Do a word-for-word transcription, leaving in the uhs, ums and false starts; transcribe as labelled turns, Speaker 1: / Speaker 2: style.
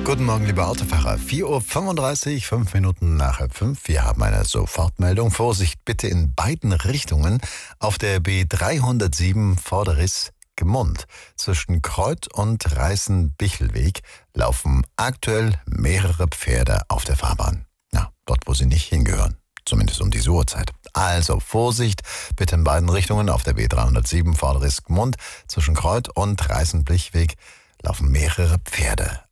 Speaker 1: Guten Morgen, liebe Autofahrer. vier Uhr fünfunddreißig, fünf Minuten nach halb fünf. Wir haben eine Sofortmeldung. Vorsicht bitte in beiden Richtungen auf der B dreihundertsieben Vorderriss Gmund. Zwischen Kreuth und Reißen-Bichelweg laufen aktuell mehrere Pferde auf der Fahrbahn. Na, dort, wo sie nicht hingehören. Zumindest um diese Uhrzeit. Also Vorsicht bitte in beiden Richtungen auf der B dreihundertsieben Vorderriss Gmund. Zwischen Kreuth und Reißen-Bichelweg laufen mehrere Pferde